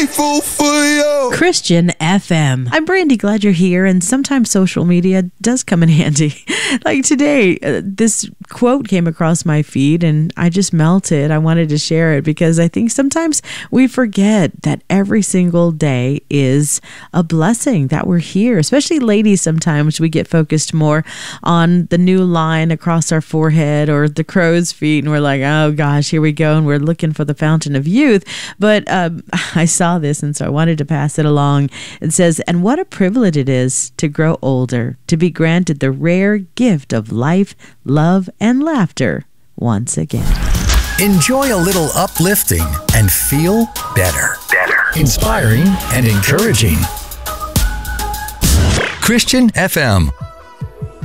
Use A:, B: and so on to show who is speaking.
A: grateful for you.
B: Christian FM. I'm Brandy, glad you're here, and sometimes social media does come in handy. Like today, this quote came across my feed and I just melted. I wanted to share it because I think sometimes we forget that every single day is a blessing that we're here, especially ladies. Sometimes we get focused more on the new line across our forehead or the crow's feet, and we're like, oh gosh, here we go, and we're looking for the fountain of youth. But I saw this, and so I wanted to pass it along. It says, and what a privilege it is to grow older, to be granted the rare gift of life, love, and laughter once again.
C: Enjoy a little uplifting and feel better. Inspiring and encouraging. Christian FM.